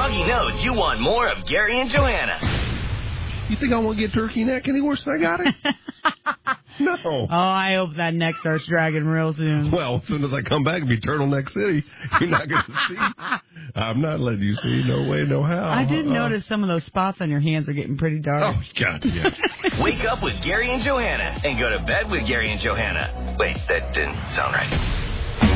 Froggy knows you want more of Gary and Johanna. You think I want to get turkey neck any worse than I got it? No. Oh, I hope that neck starts dragging real soon. Well, as soon as I come back, it'll be Turtleneck City. You're not going to see. I'm not letting you see. No way, no how. I did notice some of those spots on your hands are getting pretty dark. Oh, God, yes. Wake up with Gary and Johanna and go to bed with Gary and Johanna. Wait, that didn't sound right.